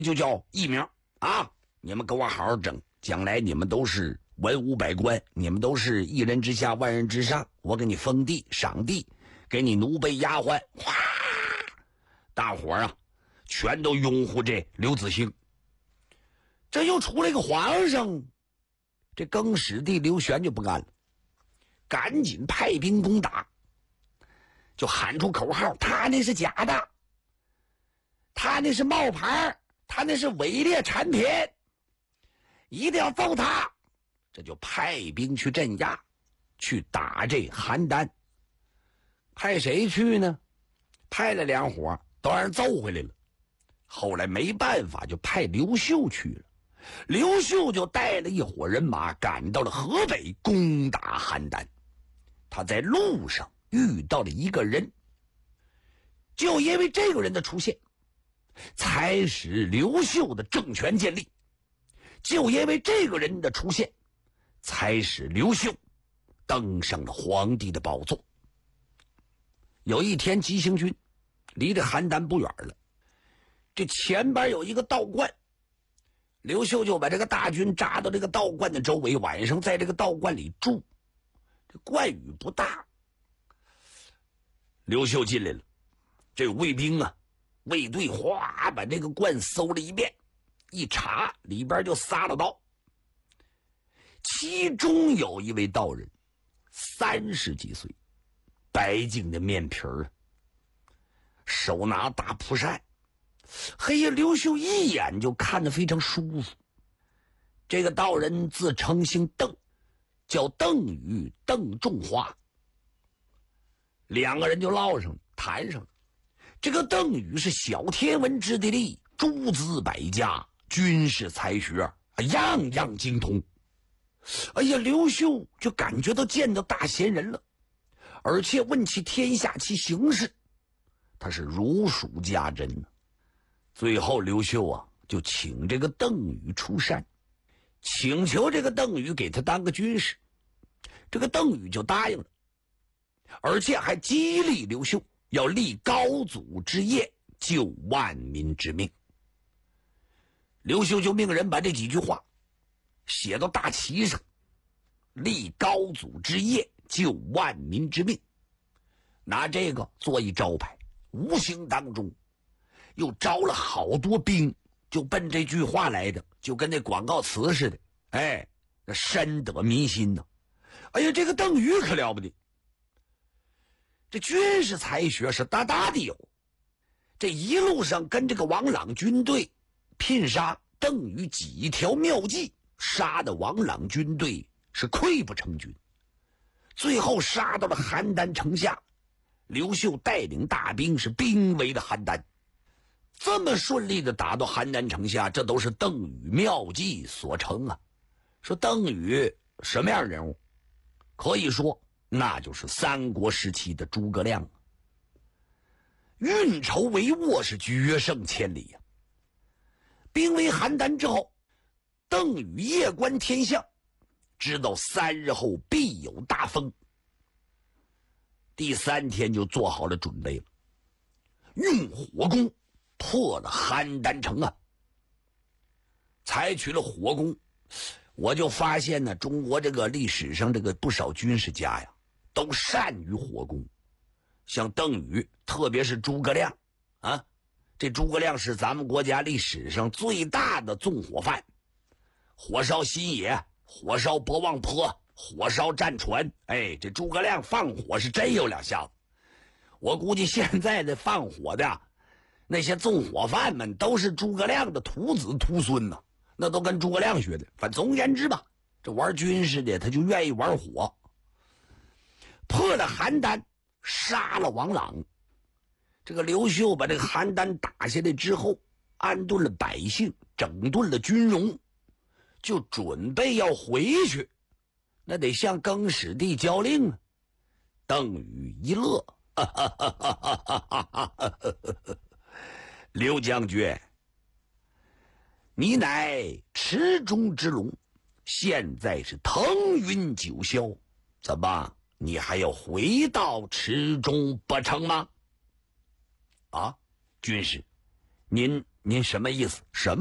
就叫义名啊！你们给我好好整，将来你们都是文武百官，你们都是一人之下万人之上，我给你封地赏地，给你奴婢丫鬟，哗！大伙儿啊，全都拥护这刘子兴。这又出来一个皇上，这更始帝刘玄就不干了，赶紧派兵攻打，就喊出口号：他那是假的，他那是冒牌，他那是伪劣产品，一定要揍他。这就派兵去镇压，去打这邯郸。派谁去呢？派了2伙，都让人揍回来了。后来没办法，就派刘秀去了。刘秀就带了一伙人马赶到了河北，攻打邯郸。他在路上遇到了一个人，就因为这个人的出现，才使刘秀的政权建立。就因为这个人的出现，才使刘秀登上了皇帝的宝座。有一天，急行军离这邯郸不远了，这前边有一个道观，刘秀就把这个大军扎到这个道观的周围，晚上在这个道观里住。这观宇不大，刘秀进来了，这卫兵啊，卫队哗把这个观搜了一遍，一查里边就撒了刀。其中有一位道人30几岁，白净的面皮儿，手拿大蒲扇。嘿呀，刘秀一眼就看得非常舒服。这个道人自称姓邓，叫邓禹，邓仲华。2个人就唠上了，谈上了。这个邓禹是小天文之地利，诸子百家，军事才学样样精通。哎呀，刘秀就感觉到见到大贤人了，而且问其天下其形势，他是如数家珍呢。最后刘秀啊，就请这个邓禹出山，请求这个邓禹给他当个军师。这个邓禹就答应了，而且还激励刘秀要立高祖之业，救万民之命。刘秀就命人把这几句话写到大旗上，立高祖之业，救万民之命，拿这个做一招牌。无形当中又招了好多兵，就奔这句话来的，就跟那广告词似的。哎，那深得民心呢。哎呀，这个邓禹可了不得，这军事才学是大大的有。这一路上跟这个王朗军队拼杀，邓禹几条妙计，杀的王朗军队是溃不成军。最后杀到了邯郸城下，刘秀带领大兵是兵围了邯郸。这么顺利的打到邯郸城下，这都是邓禹妙计所成啊。说邓禹什么样人物？可以说那就是三国时期的诸葛亮，运筹帷幄是决胜千里呀。兵围邯郸之后，邓禹夜观天象，知道3日后必有大风。第3天就做好了准备了，用火攻破了邯郸城啊。采取了火攻，我就发现呢，中国这个历史上这个不少军事家呀，都善于火攻。像邓禹，特别是诸葛亮啊，这诸葛亮是咱们国家历史上最大的纵火犯，火烧新野，火烧博望坡，火烧战船。哎，这诸葛亮放火是真有两下子。我估计现在的放火的那些纵火犯们都是诸葛亮的徒子徒孙呢，那都跟诸葛亮学的。反正总而言之吧，这玩军事的他就愿意玩火。破了邯郸，杀了王朗。这个刘秀把这个邯郸打下来之后，安顿了百姓，整顿了军容，就准备要回去。那得向更始帝交令啊。邓禹一乐，刘将军，你乃池中之龙，现在是腾云九霄，怎么你还要回到池中不成吗？啊，军师，您您什么意思？什么？